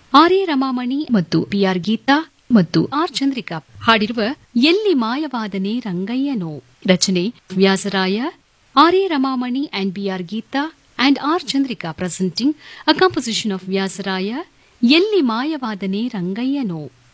ಆರ್.ಎ. ರಮಾಮಣಿ ಮತ್ತು ಪಿ.ಆರ್. ಗೀತಾ ಮತ್ತು ಆರ್. ಚಂದ್ರಿಕಾ ಹಾಡಿರುವ ಎಲ್ಲಿ ಮಾಯವಾದನೆ ರಂಗಯ್ಯನೋ. ರಚನೆ Vyasaraya. ಆರ್.ಎ. Ramamani and PR. Geetha and R. Chandrika presenting a composition of Vyasaraya ಎಲ್ಲಿ ಮಾಯವಾದನೆ ರಂಗಯ್ಯನೋ.